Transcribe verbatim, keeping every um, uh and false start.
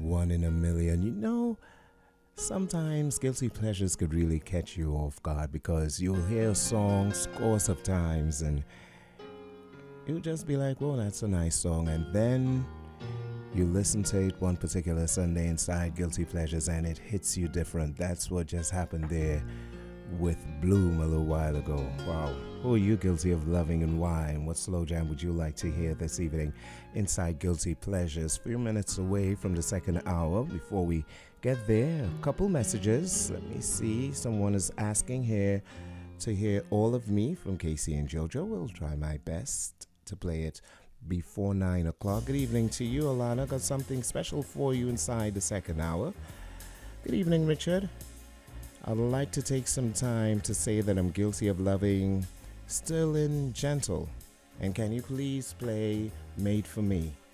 one in a million. You know, sometimes guilty pleasures could really catch you off guard because you'll hear a song scores of times and you'll just be like, well, that's a nice song. And then you listen to it one particular Sunday inside Guilty Pleasures and it hits you different. That's what just happened there with Bloom a little while ago. Wow. Who are you guilty of loving and why? And what slow jam would you like to hear this evening inside Guilty Pleasures? Few minutes away from the second hour. Before we get there, a couple messages. Let me see. Someone is asking here to hear All of Me from Casey and JoJo. We'll try my best to play it before nine o'clock. Good evening to you, Alana. Got something special for you inside the second hour. Good evening, Richard. I'd like to take some time to say that I'm guilty of loving Sterling Gentle. And can you please play Made for Me?